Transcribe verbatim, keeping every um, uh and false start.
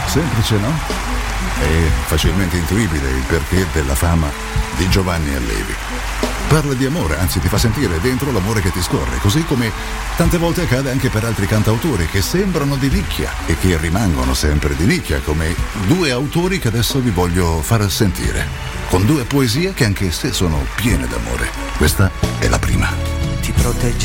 Semplice, no? È facilmente intuibile il perché della fama di Giovanni Allevi. Parla di amore, anzi ti fa sentire dentro l'amore che ti scorre, così come tante volte accade anche per altri cantautori che sembrano di nicchia e che rimangono sempre di nicchia, come due autori che adesso vi voglio far sentire, con due poesie che anche se sono piene d'amore. Questa è la prima. Ti protegge